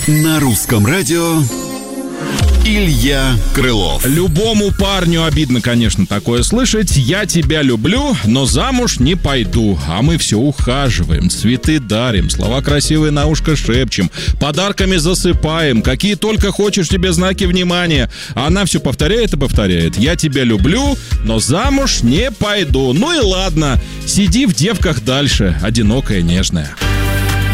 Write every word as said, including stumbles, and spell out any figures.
На русском радио Илья Крылов. Любому парню обидно, конечно, такое слышать. Я тебя люблю, но замуж не пойду. А мы все ухаживаем, цветы дарим, слова красивые на ушко шепчем, подарками засыпаем, какие только хочешь тебе знаки внимания. А она все повторяет и повторяет. Я тебя люблю, но замуж не пойду. Ну и ладно, сиди в девках дальше, одинокая, нежная.